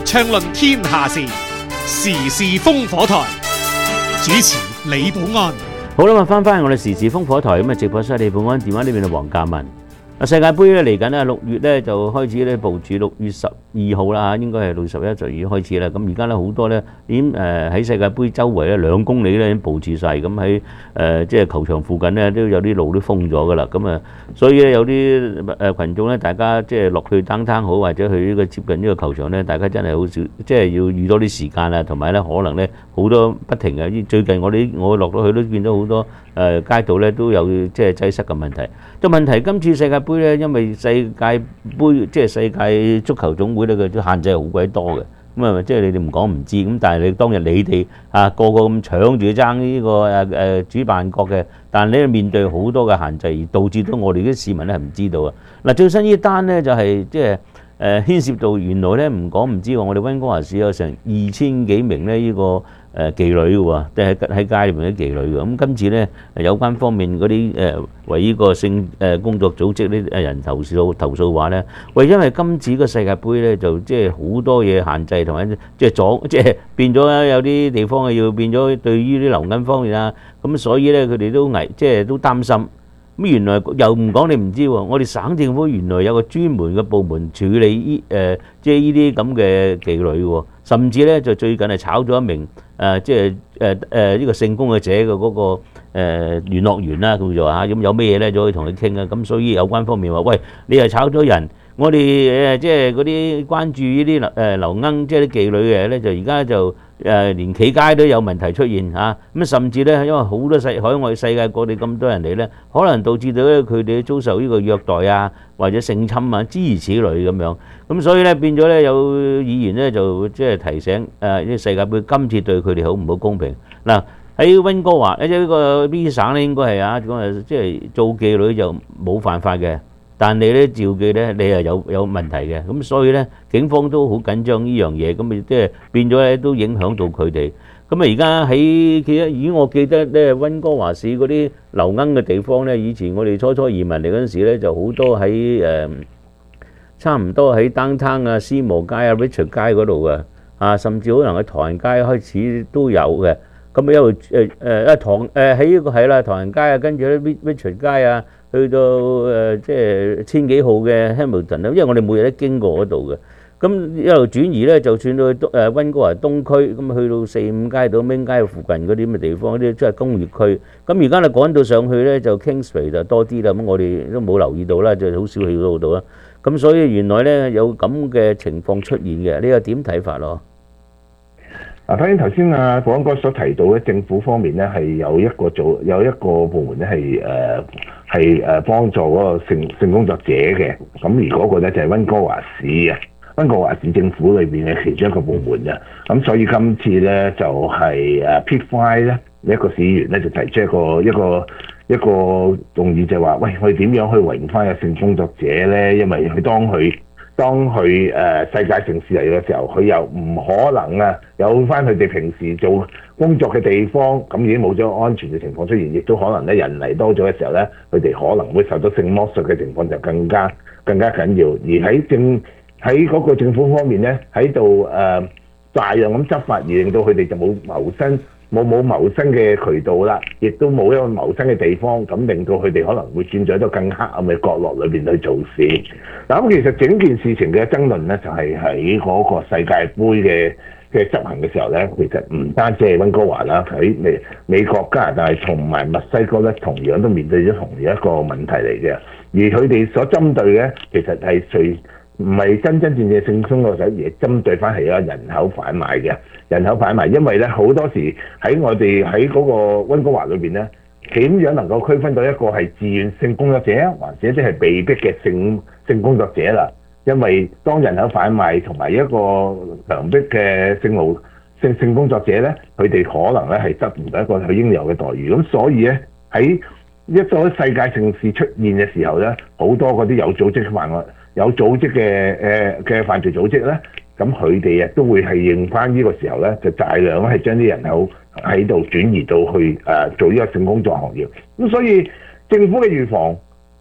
暢論天下事，時事烽火台。主持李寶安。 好啦，翻返我哋時事烽火台咁啊，直播室李寶安，電話呢邊係黃嘉文。世界盃咧嚟緊咧，6月咧就開始咧部署，6月12號啦嚇，應該係6月11就已經開始啦。咁而家咧好多咧已經喺世界盃周圍咧2公里咧已經部署晒，咁喺即係球場附近咧都有啲路都封咗噶啦。咁啊，所以咧有啲羣眾咧，大家即係落去downtown好，或者去呢個接近呢個球場咧，大家真係好少，即係要預多啲時間啊，同埋咧可能咧好多不停嘅。最近我落到去都見到好多街道咧都有即係擠塞嘅問題。個問題今次世界盃咧，因為世界盃即係世界足球總會咧，佢都限制好鬼多嘅。咁啊，即係你哋唔講唔知，咁但係你當日你哋個個咁搶住爭呢個主辦國嘅，但係你面對好多嘅限制，而導致到我哋啲市民咧係唔知道啊。嗱，最新呢單咧就係即係牽涉到原來咧唔講唔知喎，我哋溫哥華市有成2000幾名咧呢個妓女嘅喎，即係喺街裏面啲妓女嘅。咁今次咧有關方面嗰啲為呢個性工作組織啲人投訴話咧，喂，因為今次個世界盃咧就即係好多嘢限制，同埋即係變咗有啲地方要變咗對於啲流鶯方面啊，咁所以咧佢哋都即係都擔心。咁原來又唔講你唔知喎，我哋省政府原來有個專門嘅部門處理即係呢啲咁嘅妓女喎，甚至咧就最近係炒咗一名即係呢個性工作者嘅嗰個聯絡員啦，叫做嚇，咁有咩嘢咧就可以同佢傾啊。咁所以有關方面話，喂，你係炒咗人，我哋即係嗰啲關注呢啲流鶯，即係啲妓女嘅咧，就而家就連企街都有問題出現嚇。咁甚至咧，因為好多海外世界各地咁多人嚟咧，可能導致到咧佢哋遭受呢個虐待啊，或者性侵啊，諸如此類咁樣。咁所以咧變咗咧有議員咧就即係提醒呢個世界盃今次對佢哋好唔好公平嗱？喺溫哥華即係呢個 B 省咧應該係講即係做妓女就冇犯法嘅。但你咧召妓咧，你係有問題嘅，咁所以咧警方都好緊張呢樣嘢，咁咪即係變咗咧都影響到佢哋。咁啊而家喺我記得咧溫哥華市嗰啲流鶯嘅地方咧，以前我哋初移民嚟嗰陣時咧，就好多喺差唔多喺 downtown 啊、斯摩街啊、Richard 街嗰度嘅甚至可能喺唐人街開始都有嘅。咁一路喺呢個係啦，唐人街啊，跟住咧 Richard 街啊。去到即係1000幾號嘅 Hamilton 啦，因為我哋每日都經過嗰度嘅，咁一路轉移咧，就算到溫哥華東區，咁去到4、5街到 Main 街附近嗰啲咁嘅地方，啲即係工業區。咁而家咧趕到上去咧，就 Kingsway 就多啲啦。咁我哋都冇留意到啦，就好少去到度啦。咁所以原來咧有咁嘅情況出現嘅，你又點睇法咯？ 當然頭先保安哥所提到咧，政府方面咧係有一個部門咧係幫助嗰個性工作者嘅，咁而嗰個咧就係溫哥華市啊，溫哥華市政府裏邊嘅其中一個部門啊，咁所以今次咧就係Pitt Fry咧一個市議員咧就提出一個動議，就係話喂，我哋點樣去維護翻個性工作者咧？因為當佢世界城市嚟嘅時候，佢又唔可能有翻佢哋平時做工作嘅地方，咁已經冇咗安全嘅情況出現，亦都可能咧人嚟多咗嘅時候咧，佢哋可能會受到性剝削嘅情況就更加緊要。而喺嗰個政府方面咧，喺度大量咁執法，而令到佢哋就冇謀生嘅渠道啦，亦都冇一個謀生嘅地方，咁令到佢哋可能會轉咗一個更黑暗嘅角落裏邊去做事。嗱，咁其實整件事情嘅爭論咧，就係喺嗰個世界盃嘅執行嘅時候咧，其實唔單止係溫哥華啦，喺美國、加拿大同埋墨西哥咧，同樣都面對咗同樣一個問題嚟嘅。而佢哋所針對嘅，其實係唔係真正嘅性工作者，而係針對翻係一個人口販賣嘅人口販賣。因為咧好多時喺我哋喺嗰個溫哥華裏邊咧，點樣能夠區分到一個係自願性工作者，或者即係被逼嘅性工作者啦？因為當人口販賣同埋一個強迫嘅性工作者咧，佢哋可能咧係得唔到一個佢應有嘅待遇。咁所以咧喺一個世界盛事出現嘅時候咧，好多嗰啲有組織嘅犯罪組織咧，咁佢哋都會係應翻呢個時候咧，就大量係將啲人口喺度轉移到去做呢個性工作行業。咁所以政府嘅預防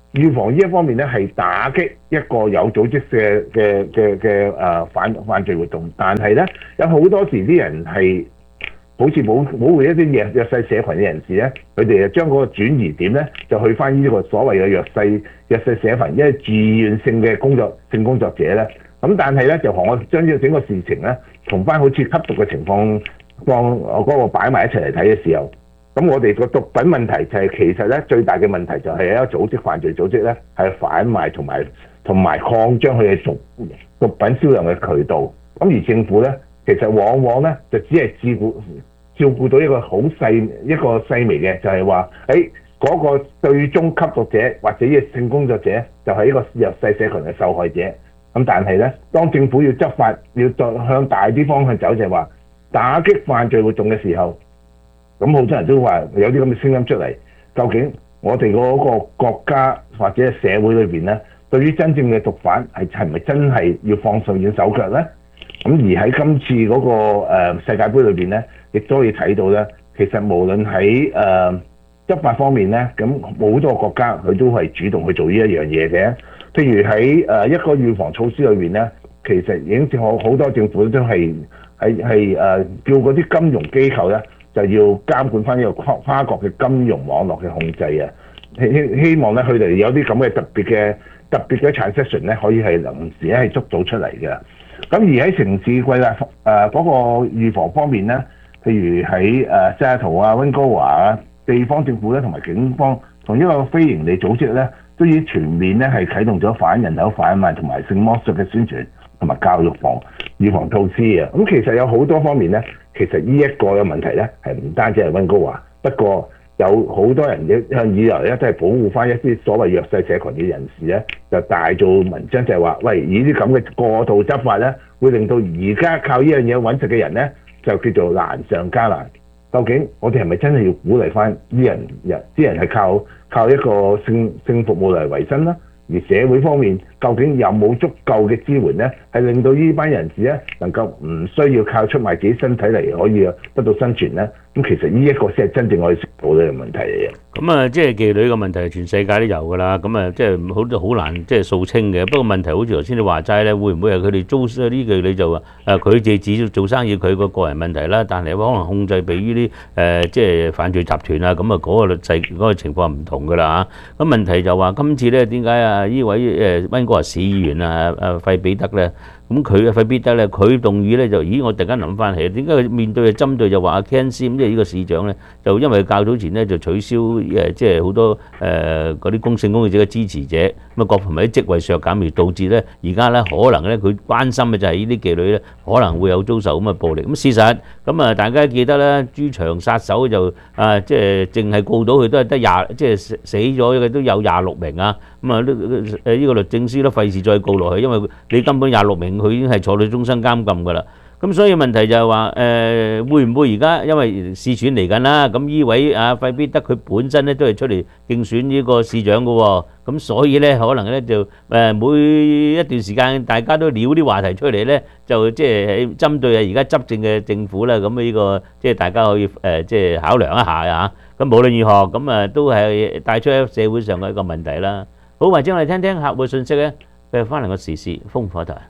預防呢一方面咧係打擊一個有組織嘅犯罪活動，但係咧有好多時啲人係好似保護一啲弱勢社群嘅人士咧，佢哋就將嗰個轉移點咧就去翻呢個所謂嘅弱勢社群，因為自願性嘅性工作者咧，咁但係咧就同我將呢個整個事情咧同翻好似吸毒嘅情況當嗰個擺埋一齊嚟睇嘅時候。咁我哋個毒品問題就係其實咧最大嘅問題就係一個組織犯罪組織咧係販賣同埋擴張佢嘅毒品銷量嘅渠道。咁而政府咧其實往往咧就只係照顧到一個細微嘅，就係話嗰個最終吸毒者或者呢個性工作者就係一個弱勢社群嘅受害者。咁但係咧當政府要執法要向大啲方向走，就係話打擊犯罪活動嘅時候。咁好多人都話有啲咁嘅聲音出嚟，究竟我哋嗰個國家或者社會裏邊咧，對於真正嘅毒販係咪真係要放上軟手腳咧？咁而喺今次嗰個世界盃裏邊咧，亦都可以睇到咧，其實無論喺執法方面咧，咁好多國家佢都係主動去做呢一樣嘢嘅。譬如喺一個預防措施裏邊咧，其實已經好多政府都係叫嗰啲金融機構咧。就要監管翻呢個跨國嘅金融網絡嘅控制啊！希望咧佢哋有啲咁嘅特別嘅 transaction 咧，可以係臨時咧係捉到出嚟嘅。咁而喺城市規劃嗰個預防方面咧，譬如喺西雅圖啊、溫哥華啊，地方政府咧同埋警方同一個非營利組織咧，都已經全面咧係啟動咗反人口販賣同埋性剝削嘅宣傳同埋教育預防措施啊！咁其實有好多方面咧。其實呢一個嘅問題咧，係唔單止係溫哥華，不過有好多人一向以來咧都係保護翻一啲所謂弱勢社群嘅人士咧，就大做文章就係話，喂，呢啲咁嘅過度執法咧，會令到而家靠呢樣嘢揾食嘅人咧，就叫做難上加難。究竟我哋係咪真係要鼓勵翻啲人係靠一個性服務嚟維生啦？而社會方面究竟有冇足夠嘅支援咧，係令到呢班人士咧能夠唔需要靠出賣自己身體嚟可以得到生存咧？咁其實呢一個先係真正我哋食到嘅問題嚟嘅。 咁啊，即係妓女嘅問題，全世界都有㗎啦。咁啊，即係好難即係掃清嘅。不過問題好似頭先你話齋咧，會唔會係佢哋租啲妓女就話佢自己做生意佢個人問題啦？但係可能控制俾於啲即係犯罪集團啊，咁啊嗰個律制嗰個情況唔同㗎啦嚇。咁問題就話今次咧點解呢位溫哥華市議員費比德咧？咁佢費比德咧，佢動議咧就，我突然間諗翻起，點解佢面對嘅針對就話阿 Ken Sim 即係呢個市長咧，就因為較早前咧就取消即係好多嗰啲性工作者嘅支持者，咁啊各方面啲職位削減，而導致咧而家咧可能咧佢關心嘅就係呢啲妓女咧可能會有遭受咁嘅暴力。咁事實咁啊，大家記得啦，豬場殺手就即係淨係告到佢都係得即係死咗嘅都有26名啊。咁啊呢個律政司都費事再告落去，因為你根本26名佢已經係坐到終身監禁㗎啦。咁所以問題就係話會唔會而家因為市選嚟緊啦，咁呢位費比德佢本身咧都係出嚟競選呢個市長嘅喎，咁所以咧可能咧就每一段時間大家都撩啲話題出嚟咧，就即係針對而家執政嘅政府啦，咁呢個即係大家可以即係考量一下嚇。咁無論如何，咁都係帶出喺社會上嘅一個問題啦。好，或者我哋聽聽客戶信息咧，佢翻嚟個時事風火台。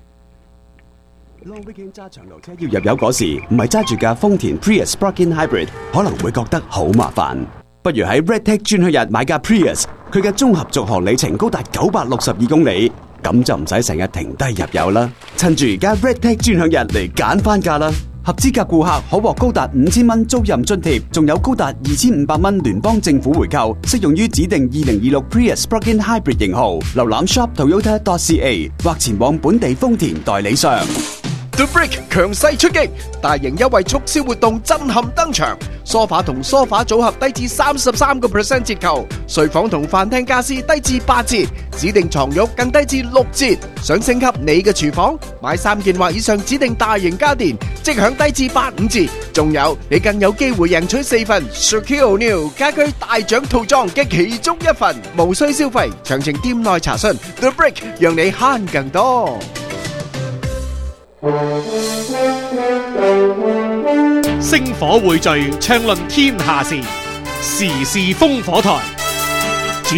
Long weekend 揸長途車要入油嗰時，唔係揸住架豐田 Prius Plug-in Hybrid， 可能會覺得好麻煩。不如喺 Redtech 專享日買架 Prius， 佢嘅綜合續航里程高達962公里，咁就唔使成日停低入油啦。趁住而家 Redtech 專享日嚟揀翻架啦！合資格顧客可獲高達5000蚊租賃津貼，仲有高達2500蚊聯邦政府回購，適用於指定2026 Prius Plug-in Hybrid 型號。瀏覽 shop.toyota.ca 或前往本地豐田代理商。 The Brick 強勢出擊，大型優惠促銷活動震撼登場。梳化同梳化組合低至33% 折扣，睡房同飯廳家私低至8折，指定床褥更低至6折。想升級你嘅廚房，買3件或以上指定大型家電，即享低至85折。仲有，你更有機會贏取4份 Shaquille O'Neal 家居大獎套裝嘅其中一份，無需消費。詳情店內查詢。The Brick 讓你慳更多。 星火匯聚，暢論天下事，時事風火台。主持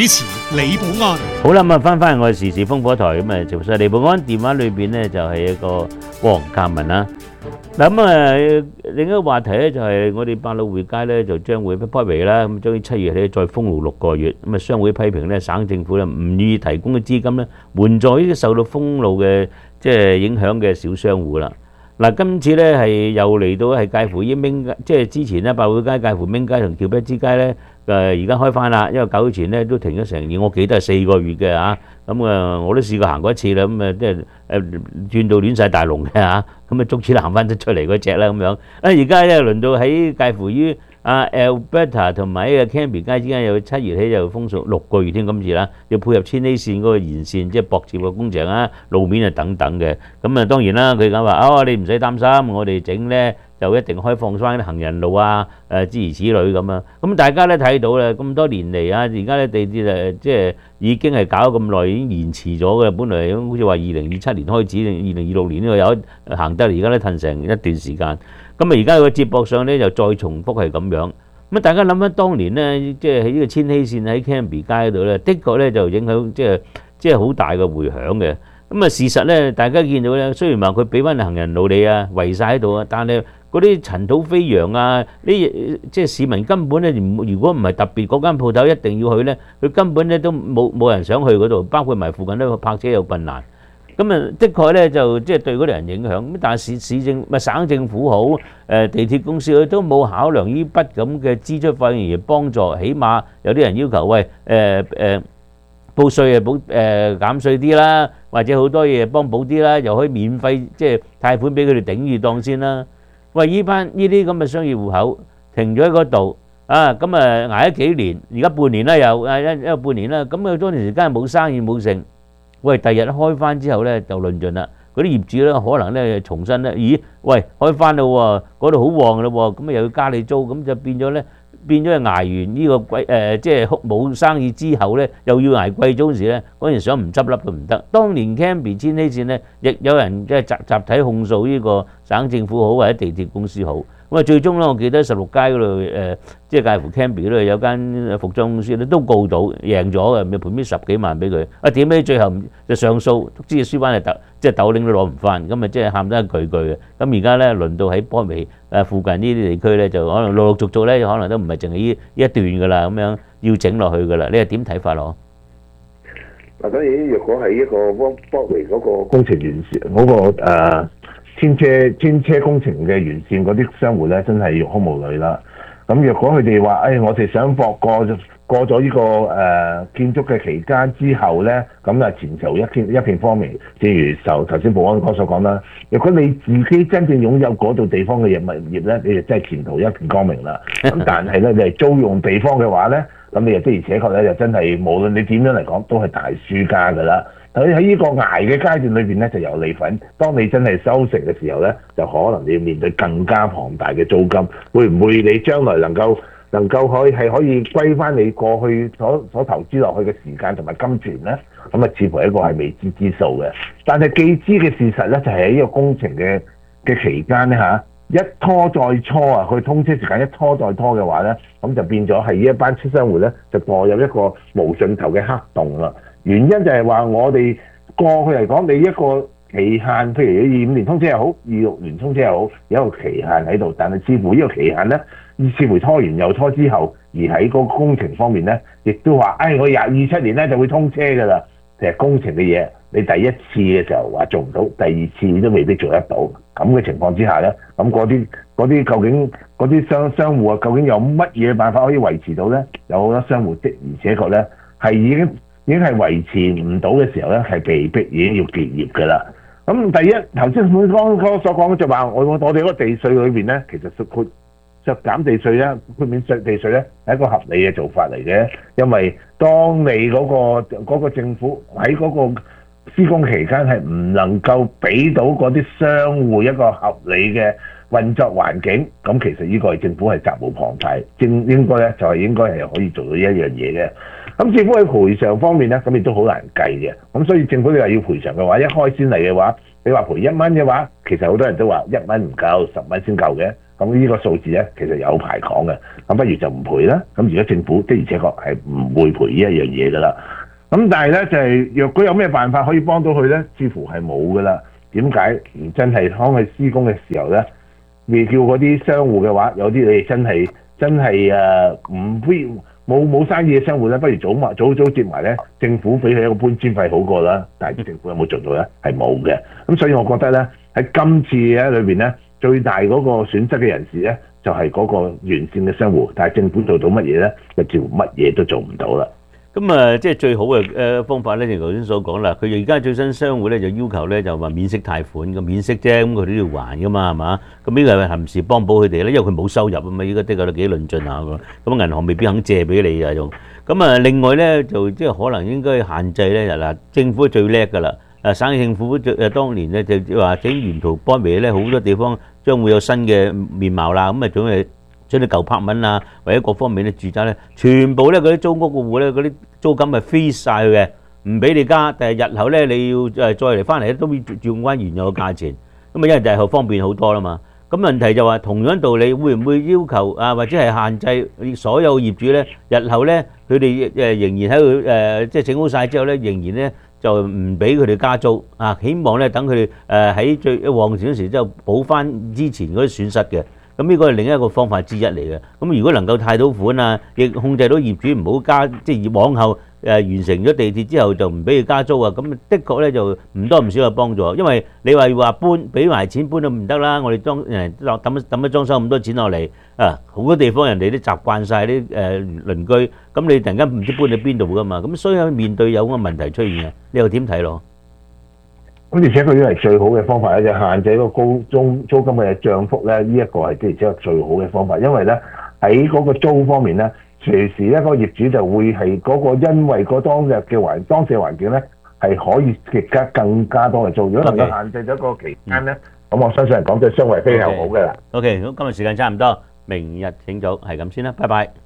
李寶安。 好啦，咁啊翻返我哋時事風火台咁啊，直播室李寶安電話裏邊咧就係一個黃鑑文啦。嗱咁啊，另一個話題咧就係我哋百老匯街咧就將會不為啦，咁將於7月咧再封路6個月。咁啊，商會批評咧省政府咧唔願意提供嘅資金咧援助呢啲受到封路嘅即係影響嘅小商戶啦。嗱，今次咧係又嚟到係介乎於明街，即係之前咧百老匯街介乎明街同橋北之街咧，而家開翻啦，因為9月前咧都停咗成，我記得係4個月嘅嚇。咁啊，我都試過行過一次啦，咁啊即係轉到亂曬大龍嘅嚇，咁啊逐次行翻得出嚟嗰隻啦咁樣。而家咧輪到喺介乎於Alberta 同埋呢個 Cambie 街之間，有7月起就封鎖6個月添，今次啦，要配合千禧線嗰個延線，即係駁接個工程啊、路面啊等等嘅。咁啊當然啦，佢講話你唔使擔心，我哋整咧就一定開放翻啲行人路啊，諸如此類咁啊。咁大家咧睇到啦，咁多年嚟啊，而家咧地鐵即係已經係搞咗咁耐，已經延遲咗嘅。本來好似話2027年開始，2026年呢個有行得，而家咧褪成一段時間。咁啊，而家個接駁上咧就再重複係咁樣。咁大家諗翻當年咧，即係喺呢個千禧線喺 Cambie 街度咧，的確咧就影響即係好大嘅迴響嘅。咁啊，事實咧，大家見到咧，雖然話佢俾翻行人路你啊，圍晒喺度啊，但係嗰啲塵土飛揚啊，呢即係市民根本咧，如果唔係特別嗰間鋪頭一定要去咧，佢根本咧都冇人想去嗰度，包括埋附近都泊車有困難。咁啊，的確咧就即係對嗰啲人影響。咁但係省政府好，地鐵公司佢都冇考量呢筆咁嘅支出費用而幫助，起碼有啲人要求喂報稅減稅啲啦，或者好多嘢幫補啲啦，又可以免費即係貸款俾佢哋頂住檔先啦。喂，呢啲咁嘅商業戶口停咗喺嗰度啊，咁啊捱咗幾年，而家半年啦又一個半年啦，咁佢多年時間冇生意冇剩。喂，第日開翻之後咧就論盡啦。嗰啲業主咧可能咧重新咧，咦？喂，開翻啦喎，嗰度好旺啦喎，咁又要加你租，咁就變咗係捱完呢個貴即係冇生意之後咧，又要捱貴租時咧，嗰陣想唔執笠都唔得。當年 Cambie 千禧線咧，亦有人即係集體控訴呢個省政府好或者地鐵公司好。咁啊，最終咧，我記得16街嗰度即係介乎 Cambie 嗰度有間服裝公司咧，都告到贏咗嘅，咪賠咗10幾萬俾佢。點解最後就上訴，知輸翻嚟即係豆領都攞唔翻，咁啊即係喊得一句句嘅。咁而家咧輪到喺波尾附近呢啲地區咧，就可能陸陸續續咧，可能都唔係淨係呢一段㗎啦，咁樣要整落去㗎啦。你係點睇法咯？ 嗱，當然若果係一個波尾嗰個工程完善嗰個天車工程嘅完善嗰啲商戶咧，真係欲哭無淚啦。咁若果佢哋話，我哋想過咗呢個建築嘅期間之後咧，咁啊前途一片光明。正如頭先保安哥所講啦，若果你自己真正擁有嗰度地方嘅物業咧，你就真係前途一片光明啦。咁但係咧，你係租用地方嘅話咧，咁你又的而且確咧，就真係無論你點樣嚟講，都係大輸家㗎啦。喺呢個捱嘅階段裏邊咧，就有你份。當你真係收成嘅時候咧，就可能你要面對更加龐大嘅租金。會唔會你將來能夠可以歸翻你過去所投資落去嘅時間同埋金錢咧？咁啊，似乎係一個係未知之數嘅。但係既知嘅事實咧，就係喺呢個工程嘅期間咧一拖再拖啊，佢通車時間一拖再拖嘅話咧，咁就變咗係呢一班商戶咧，就墮入一個無盡頭嘅黑洞啦。原因就係話我哋過去嚟講，你一個期限，譬如25年通車又好，26年通車又好，有一個期限喺度。但係似乎呢個期限咧，似乎拖完又拖之後，而喺個工程方面咧，亦都話，我27年咧就會通車㗎啦。其實工程嘅嘢，你第一次嘅時候話做唔到，第二次都未必做得到。咁嘅情況之下咧，咁嗰啲究竟嗰啲商戶啊，究竟有乜嘢辦法可以維持到咧？有好多商戶的而且確咧係已經係維持唔到嘅時候咧，係被逼已經要結業㗎啦。咁第一頭先本剛所講就話，我哋嗰個地稅裏邊咧，其實削減地稅咧，豁免地稅咧係一個合理嘅做法嚟嘅。因為當你嗰個政府喺嗰個施工期間係唔能夠俾到嗰啲商戶一個合理嘅運作環境，咁其實呢個係政府係責無旁貸，應該咧就係應該係可以做到呢一樣嘢嘅。咁政府喺賠償方面咧，咁亦都好難計嘅。咁所以政府你話要賠償嘅話，一開先嚟嘅話，你話賠1蚊嘅話，其實好多人都話1蚊唔夠，10蚊先夠嘅。 咁呢個數字咧其實有排講嘅，咁不如就唔賠啦。咁而家政府的而且確係唔會賠呢一樣嘢㗎啦。咁但係咧就係、若果有咩辦法可以幫到佢咧，似乎係冇㗎啦。點解？真係當佢施工嘅時候咧，未叫嗰啲商戶嘅話，有啲你哋真係唔必冇生意嘅商戶咧，不如早接埋咧，政府俾佢一個搬遷費好過啦。但係政府有冇做到咧？係冇嘅。咁所以我覺得咧喺今次嘅裏邊咧，最大嗰個損失嘅人士咧，就係、嗰個完善嘅商戶。但係政府做到乜嘢咧？就似乎乜嘢都做唔到啦。 咁啊，即係最好嘅方法咧，就頭先所講啦。佢而家最新商戶咧就要求咧就話免息貸款嘅免息啫，咁佢都要還噶嘛，係嘛？咁呢個係臨時幫補佢哋咧，因為佢冇收入啊嘛，依家的確都幾論盡下㗎。咁銀行未必肯借俾你啊，仲咁啊。另外咧就即係可能應該限制咧嗱，政府最叻㗎啦。省政府當年咧就話整沿途幫尾咧，好多地方將會有新嘅面貌啦。咁啊總係將啲舊拍文啊，或者各方面嘅住宅咧，全部咧嗰啲租屋嘅戶咧，嗰啲租金係 freeze 曬嘅，唔俾你加。但係日後咧你要再嚟翻嚟咧，都要用翻原有嘅價錢。咁啊，因為日後方便好多啦嘛。咁問題就話同樣道理，會唔會要求啊，或者係限制所有業主咧，日後咧佢哋仍然喺度即係整好曬之後咧，仍然咧就唔俾佢哋加租啊？希望咧等佢哋喺最旺時嗰時之後補翻之前嗰啲損失嘅。咁呢個係另一個方法之一嚟嘅。咁如果能夠貸到款啊，亦控制到業主唔好加，即係往後完成咗地鐵之後就唔俾佢加租啊。咁的確咧就唔多唔少嘅幫助。因為你話搬俾埋錢搬都唔得啦。我哋抌一裝修咁多錢落嚟啊，好多地方人哋都習慣曬啲鄰居，咁你突然間唔知搬去邊度㗎嘛。咁所以面對有咁嘅問題出現嘅，你又點睇咯？ 咁而且佢以為最好嘅方法咧，就限制個租金嘅漲幅咧，呢一個係的而且確最好嘅方法。因為咧喺嗰個租方面咧，隨時咧嗰個業主就會係嗰個因為嗰當時嘅環境咧係可以極加更加多嘅租。如果能夠限制咗個期間咧，咁我相信係講對雙為非常好嘅啦。 OK，咁今日時間差唔多，明日請早係咁先啦，拜拜。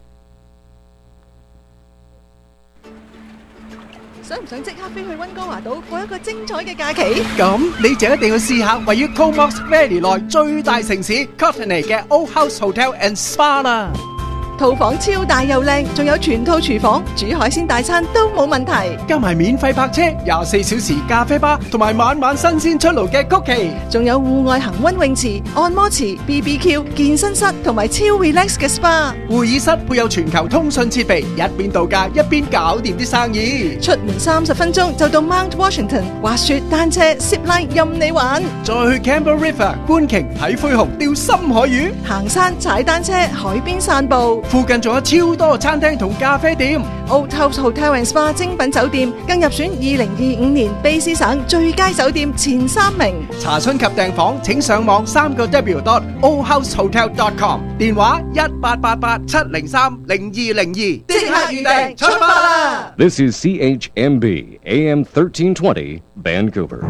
想唔想即刻飛去溫哥華島過一個精彩嘅假期？ 咁你就一定要試下位於 Comox Valley 內最大城市 Courtenay 嘅 Old House Hotel and Spa 啦。 套房超大又靚，仲有全套廚房，煮海鮮大餐都冇問題。 加埋免費泊車、24小時咖啡吧，同埋晚晚新鮮出爐嘅曲奇， 仲有戶外恒溫泳池、按摩池、BBQ、健身室同埋超 relax 嘅 SPA。 會議室配有全球通訊設備，一邊度假一邊搞掂啲生意。 出門30分鐘就到 Mount Washington，滑雪、單車、zip line 任你玩。 再去 Campbell River 觀鯨、睇灰熊、釣深海魚， 行山、踩單車、海邊散步。 附近仲有超多餐廳同咖啡店。 Old House Hotel and Spa 精品酒店更入選2025年卑詩省最佳酒店前3名。 查詢及訂房請上網3w.oldhousehotel.com， 電話1888-703-0202， 即刻預訂出發啦！ This is CHMB AM 1320 Vancouver。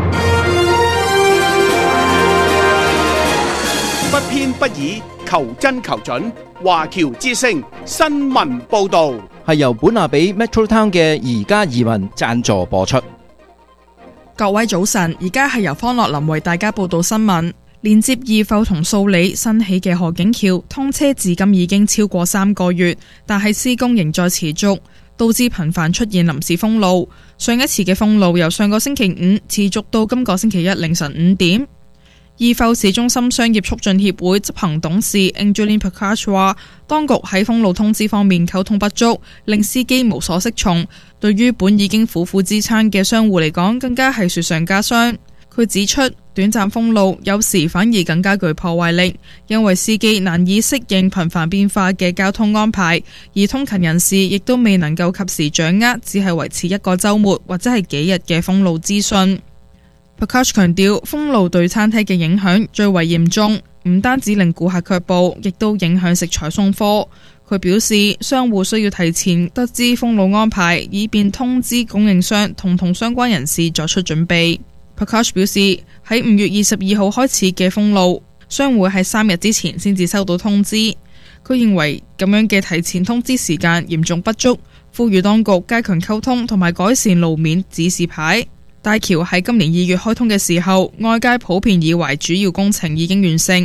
不偏不倚，求真求準。華僑之聲新聞報導係由本拿比 Metro Town 嘅宜家移民贊助播出。 各位早晨，而家係由方樂林為大家報道新聞。連接義埠同素里新起嘅河景橋通車至今已經超過3個月，但係施工仍在持續，導致頻繁出現臨時封路。上一次嘅封路由上個星期5持續到今個星期1凌晨5點。義埠市中心商業促進協會執行董事 Angeline Prakash 話，當局喺封路通知方面溝通不足，令司機無所適從。對於本已經苦苦支撐嘅商戶嚟講，更加係雪上加霜。佢指出，短暫封路有時反而更加具破壞力，因為司機難以適應頻繁變化嘅交通安排，而通勤人士亦都未能夠及時掌握只係維持一個週末或者係幾日嘅封路資訊。Prakash 強調，封路對餐廳嘅影響最為嚴重，唔單止令顧客卻步，亦都影響食材送貨。佢表示，商戶需要提前得知封路安排，以便通知供應商同相關人士作出準備。Prakash 表示，喺5月22號開始嘅封路，商戶喺3日之前先至收到通知。佢認為咁樣嘅提前通知時間嚴重不足，呼籲當局加強溝通同埋改善路面指示牌。大橋喺今年2月開通嘅時候，外界普遍以為主要工程已經完成，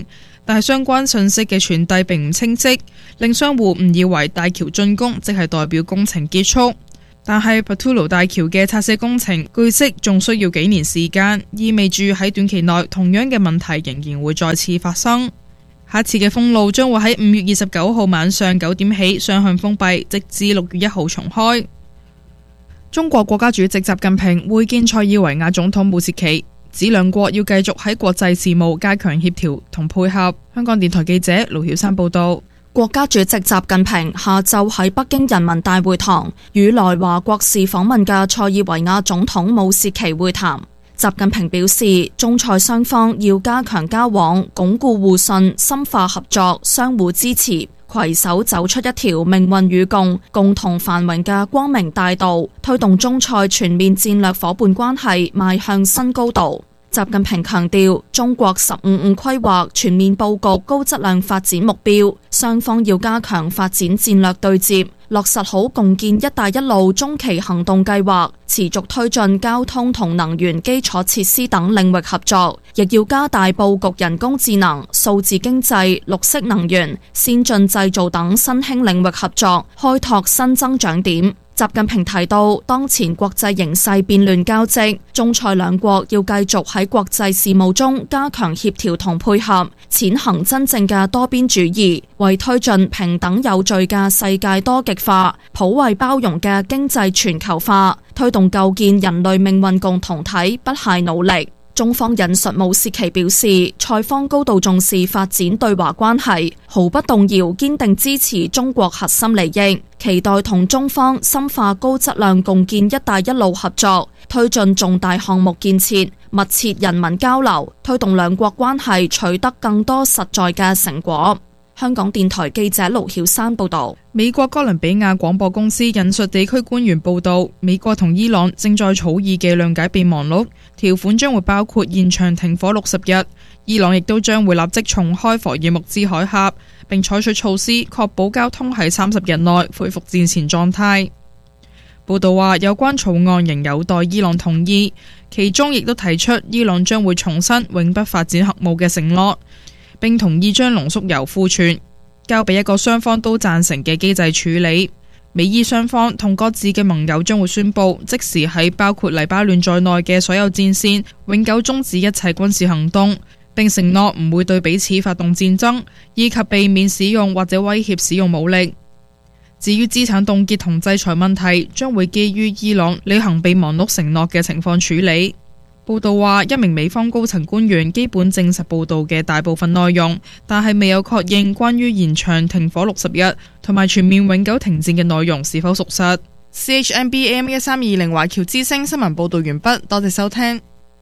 但係相關信息嘅傳遞並唔清晰，令商戶誤以為大橋竣工即係代表工程結束。但係 Patulu 大橋嘅拆卸工程據悉仲需要幾年時間，意味住喺短期內同樣嘅問題仍然會再次發生。下一次嘅封路將會喺5月29號晚上9點起雙向封閉，直至6月1號重開。中國國家主席習近平會見塞爾維亞總統武契奇，指兩國要繼續喺國際事務加強協調同配合。香港電台記者盧曉珊報道。 國家主席習近平下晝喺北京人民大會堂與來華國事訪問嘅塞爾維亞總統武契奇會談。習近平表示，中塞雙方要加強交往，鞏固互信，深化合作，相互支持，攜手走出一條命運與共、共同繁榮嘅光明大道，推動中塞全面戰略夥伴關係邁向新高度。習近平強調，中國15+5規劃全面佈局高質量發展目標，雙方要加強發展戰略對接，落實好共建一帶一路中期行動計劃，持續推進交通同能源基礎設施等領域合作，亦要加大佈局人工智能、數字經濟、綠色能源、先進製造等新興領域合作，開拓新增長點。習近平提到，當前國際形勢變亂交織，中塞兩國要繼續喺國際事務中加強協調同配合，踐行真正嘅多邊主義，為推進平等有序嘅世界多極化、普惠包容嘅經濟全球化，推動構建人類命運共同體不懈努力。中方引述武契奇表示，塞方高度重視發展對華關係，毫不動搖堅定支持中國核心利益，期待同中方深化高質量共建一帶一路合作，推進重大項目建設，密切人民交流，推動兩國關係取得更多實在嘅成果。香港電台記者盧曉珊報道。 美國哥倫比亞廣播公司引述地區官員報道，美國同伊朗正在草擬嘅諒解備忘錄，條款將會包括延長停火60日，伊朗亦都將會立即重開霍爾木茲海峽，並採取措施確保交通喺30日內恢復戰前狀態。報道話，有關草案仍有待伊朗同意，其中亦都提出伊朗將會重申永不發展核武嘅承諾，並同意將濃縮鈾庫存交俾一個雙方都贊成嘅機制處理。美伊雙方同各自嘅盟友將會宣布，即時喺包括黎巴嫩在內嘅所有戰線永久終止一切軍事行動，並承諾唔會對彼此發動戰爭，以及避免使用或者威脅使用武力。至於資產凍結同制裁問題，將會基於伊朗履行備忘錄承諾嘅情況處理。報道話，一名美方高層官員基本證實報道嘅大部分內容，但係未有確認關於延長停火60日同埋全面永久停戰嘅內容是否屬實。CHMB AM1320 華僑之聲新聞報道完畢，多謝收聽。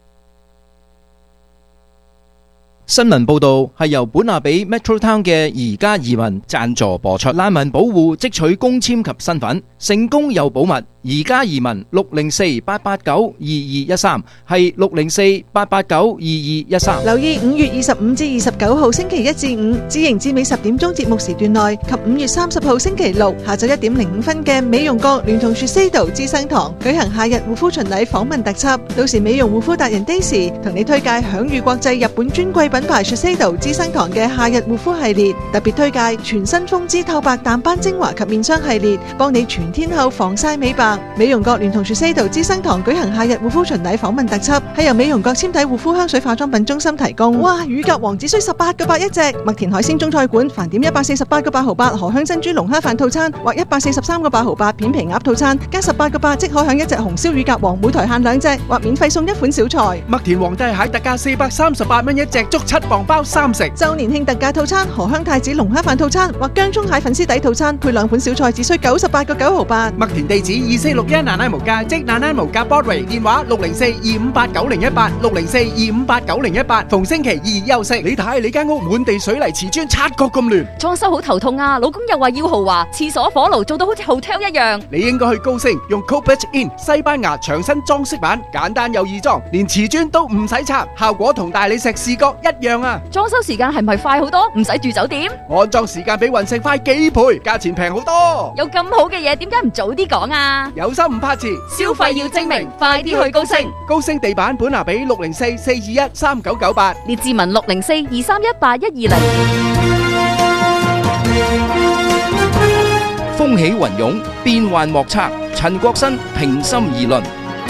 新聞報導係由本亞比 Metro Town 嘅宜家移民贊助播出。難民保護即取公簽及身份，成功又保密。宜家移民604-889-2213係604-889-2213。 留意5月25至29號星期1至5至營至尾10點鐘節目時段內及5月30號星期6下晝1點05分嘅美容閣聯同雪西道資生堂舉行夏日護膚巡禮訪問特輯。到時美容護膚達人 Daisy 同你推介享譽國際日本專櫃品牌雪西道資生堂嘅夏日護膚系列，特別推介全新風姿透白淡斑精華及面霜系列，幫你全天候防曬美白。美容閣聯同雪西道資生堂舉行夏日護膚巡禮訪問特輯，係由美容閣纖體護膚香水化妝品中心提供。哇，乳鴿王只需18個8一隻。麥田海鮮中菜館飯點148個8毫8河香珍珠龍蝦飯套餐，或143個8毫8片皮鴨套餐，加18個8即可享一隻紅燒乳鴿王，每台限2隻，或免費送一款小菜。 麥田皇帝蟹特價438蚊一隻，足7磅包3食。 周年慶特價套餐河香太子龍蝦飯套餐，或薑蔥蟹粉絲底套餐，配2款小菜，只需98個9毫8。 麥田地址2461奶奶無街，即奶奶無街 Broadway， 電話604-258-9018，604-258-9018，逢星期2休息。你睇你間屋滿地水泥瓷磚，察覺咁亂， 裝修好頭痛啊！老公又話要豪華，廁所火爐做到好似 hotel 一樣。 你應該去高升用 Copet In 西班牙牆身裝飾板，簡單又易裝，連瓷磚都唔使拆，效果同大理石視覺一樣啊！ 裝修時間係咪快好多？唔使住酒店？ 安裝時間比雲石快幾倍，價錢平好多。 有咁好嘅嘢，點解唔早啲講啊？ 有心唔怕遲， 消費要精明，快啲去高升。 高升地板本拿比604-421-3998， 列治文604-231-8120。 風起雲湧，變幻莫測。陳國新平心而論。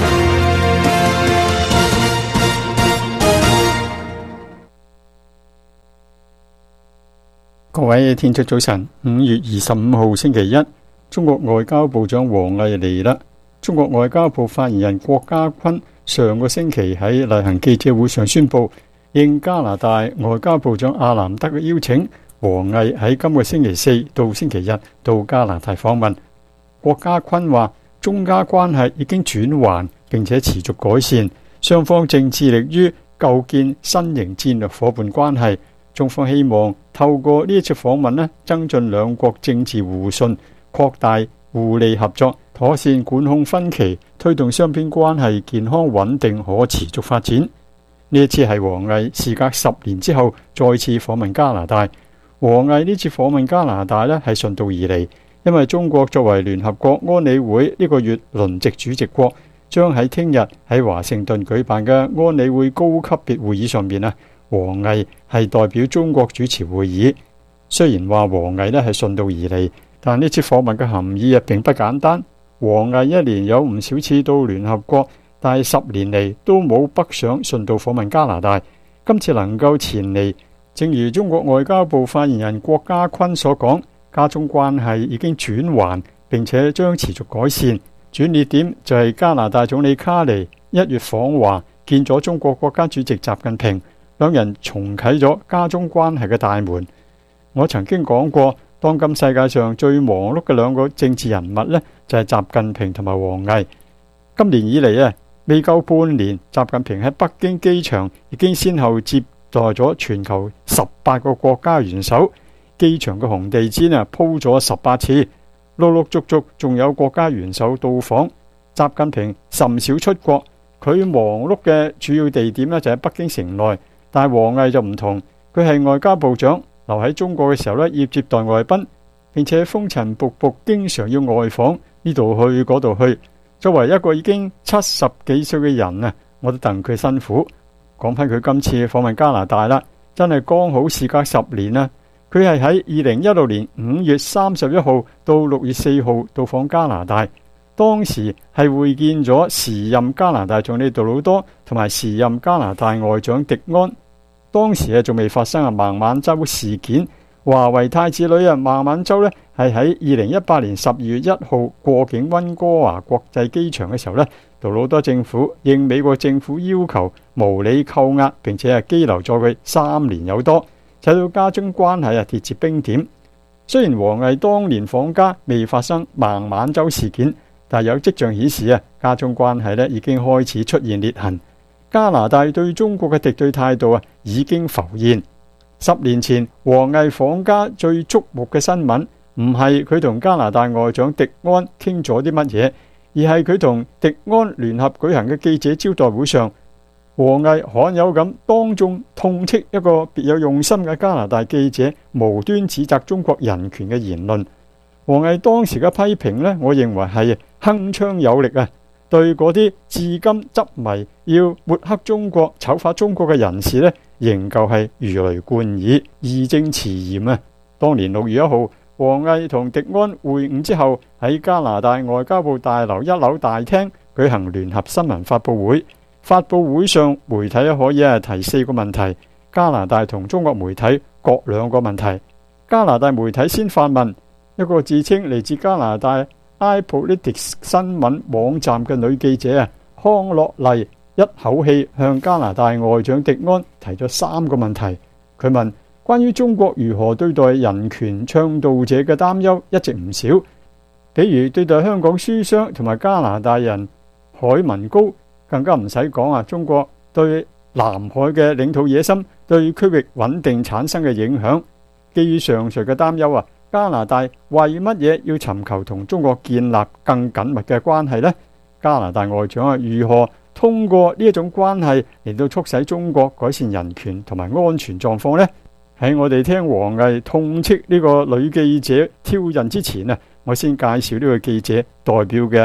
各位天出早晨，5月25號星期一，中國外交部長王毅嚟啦。中國外交部發言人郭家坤上個星期喺例行記者會上宣布，應加拿大外交部長阿南德嘅邀請，王毅喺今個星期四到星期日到加拿大訪問。郭家坤話，中加關係已經轉圜並且持續改善，雙方正致力於構建新型戰略夥伴關係。中方希望透過呢一次訪問增進兩國政治互信，擴大互利合作，妥善管控分歧，推動雙邊關係健康穩定可持續發展。呢一次係王毅事隔10年之後再次訪問加拿大。王毅呢次訪問加拿大係順道而嚟，因為中國作為聯合國安理會呢個月輪值主席國，將喺聽日喺華盛頓舉辦嘅安理會高級別會議上面王毅係代表中國主持會議。雖然話王毅係順道而嚟，但呢次訪問嘅含義並不簡單。王毅一年有唔少次到聯合國，但係10年嚟都冇北上順道訪問加拿大。今次能夠前嚟，正如中國外交部發言人郭家坤所講，加中關係已經轉圜並且將持續改善。轉捩點就係加拿大總理卡尼1月訪華，見咗中國國家主席習近平，兩人重啟咗加中關係嘅大門。我曾經講過，當今世界上最忙碌嘅兩個政治人物就係習近平同埋王毅。今年以嚟未夠半年，習近平喺北京機場已經先後接待咗全球18個國家元首，機場嘅紅地毯鋪咗18次，陸陸續續仲有國家元首到訪。習近平甚少出國，佢忙碌嘅主要地點就喺北京城內。但係王毅就唔同，佢係外交部長，留喺中國嘅時候要接待外賓，並且風塵僕僕，經常要外訪呢度去嗰度去。作為一個已經70幾歲嘅人我都戥佢辛苦。講返佢今次訪問加拿大啦，真係剛好事隔10年啦。佢係喺2016年5月31號到6月4號到訪加拿大，當時係會見咗時任加拿大總理杜魯多同埋時任加拿大外長迪安。當時仲未發生孟晚舟事件，華為太子女孟晚舟係喺2018年12月1號過境溫哥華國際機場嘅時候杜魯多政府應美國政府要求無理扣押，並且羈留咗佢3年有多，使到加中關係跌至冰點。雖然王毅當年訪加未發生孟晚舟事件，但有跡象顯示加中關係已經開始出現裂痕。加拿大對中國嘅敵對態度已經浮現。10年前王毅訪加最矚目嘅新聞，唔係佢同加拿大外長迪安傾咗啲乜嘢，而係佢同迪安聯合舉行嘅記者招待會上，王毅罕有咁當眾痛斥一個別有用心嘅加拿大記者無端指責中國人權嘅言論。王毅當時嘅批評我認為係鏗鏘有力對嗰啲至今執迷要抹黑中國、醜化中國嘅人士仍舊係如雷貫耳、義正辭嚴。當年6月1號，王毅同迪安會晤之後，喺加拿大外交部大樓1樓大廳舉行聯合新聞發佈會。發佈會上，媒體可以提4個問題，加拿大同中國媒體各2個問題。加拿大媒體先發問，一個自稱嚟自加拿大iPolitics 新聞網站嘅女記者康樂麗一口氣向加拿大外長迪安提咗3個問題。佢問關於中國如何對待人權倡導者嘅擔憂一直唔少，比如對待香港書商同埋加拿大人海文高，更加唔使講中國對南海嘅領土野心對區域穩定產生嘅影響。基於上述嘅擔憂加拿大為乜嘢要尋求同中國建立更緊密嘅關係呢？加拿大外長如何通過呢一種關係嚟到促使中國改善人權同埋安全狀況呢？喺我哋聽王毅痛斥呢個女記者挑釁之前我先介紹呢個記者代表嘅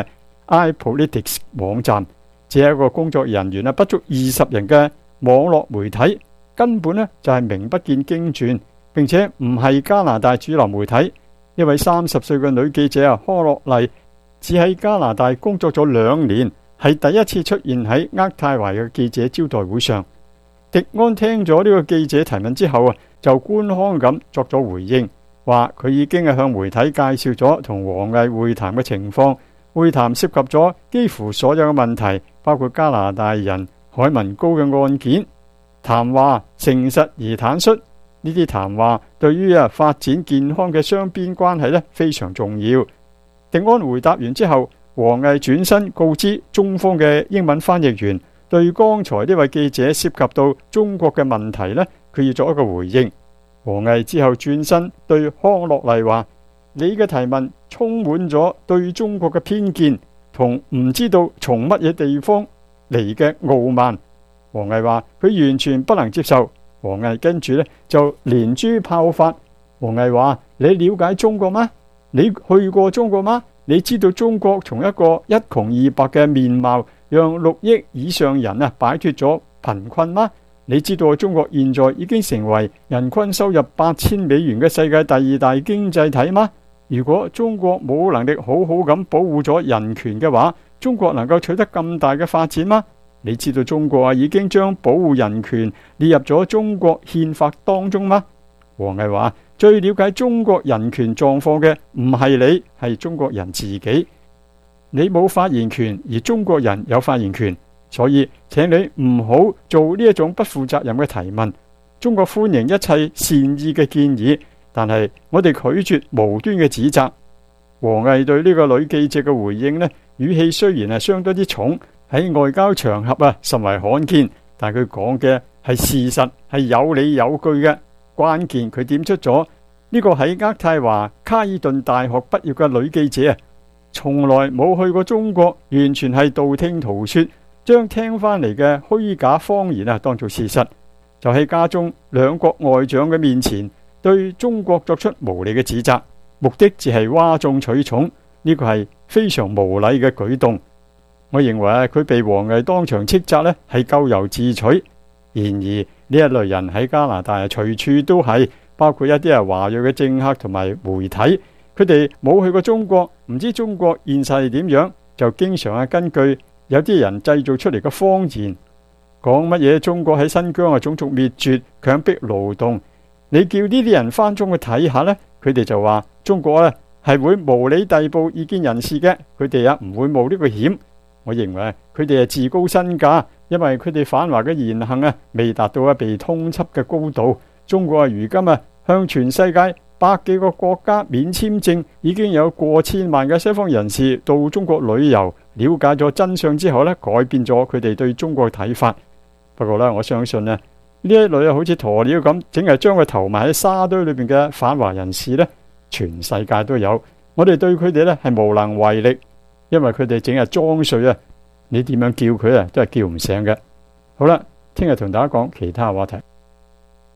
iPolitics 網站，只係一個工作人員不足20人嘅網絡媒體，根本呢就係名不見經傳，並且唔係加拿大主流媒體。一位30歲嘅女記者科洛麗只喺加拿大工作咗2年，係第一次出現喺渥太華嘅記者招待會上。迪安聽咗呢個記者提問之後就官腔咁作咗回應，話佢已經向媒體介紹咗同王毅會談嘅情況，會談涉及咗幾乎所有嘅問題，包括加拿大人海文高嘅案件。談話誠實而坦率，呢啲談話對於發展健康嘅雙邊關係非常重要。迪安回答完之後，王毅轉身告知中方嘅英文翻譯員，對剛才呢位記者涉及到中國嘅問題佢要作一個回應。王毅之後轉身對康樂麗話：你嘅提問充滿咗對中國嘅偏見同唔知道從乜嘢地方嚟嘅傲慢。王毅話佢完全不能接受。王毅跟住就連珠炮發。王毅話：你了解中國嗎？你去過中國嗎？你知道中國從一個一窮二白嘅面貌，讓6億以上人擺脫咗貧困嗎？你知道中國現在已經成為人均收入8000美元嘅世界第2大經濟體嗎？如果中國冇能力好好咁保護咗人權嘅話，中國能夠取得咁大嘅發展嗎？你知道中國已經將保護人權列入咗中國憲法當中嗎？王毅話：最了解中國人權狀況嘅唔係你，係中國人自己。你冇發言權，而中國人有發言權，所以請你唔好做呢一種不負責任嘅提問。中國歡迎一切善意嘅建議，但係我哋拒絕無端嘅指責。王毅對呢個女記者嘅回應語氣雖然係相當之重，喺外交場合甚為罕見，但佢講嘅係事實，係有理有據嘅。關鍵佢點出咗呢個喺渥太華卡爾頓大學畢業嘅女記者從來冇去過中國，完全係道聽途說，將聽翻嚟嘅虛假謊言當做事實，就喺家中兩國外長嘅面前對中國作出無理嘅指責，目的只係嘩眾取寵。呢個係非常無禮嘅舉動。我認為佢被王毅當場斥責係咎由自取。然而呢一類人喺加拿大隨處都係，包括一啲華裔嘅政客同埋媒體，佢哋冇去過中國，唔知中國現實係點樣，就經常根據有啲人製造出嚟嘅謊言，講乜嘢中國喺新疆種族滅絕、強迫勞動。你叫呢啲人翻中去睇下佢哋就話中國係會無理逮捕異見人士嘅，佢哋唔會冒呢個險。我認為佢哋係自高身價，因為佢哋反華嘅言行未達到被通緝嘅高度。中國如今向全世界100幾個國家免簽證，已經有過千萬嘅西方人士到中國旅遊，了解咗真相之後改變咗佢哋對中國嘅睇法。不過我相信呢一類好似鴕鳥咁，淨係將佢投埋喺沙堆裏邊嘅反華人士全世界都有。我哋對佢哋係無能為力，因為佢哋淨係裝睡你點樣叫佢都係叫唔醒嘅。好啦，聽日同大家講其他話題。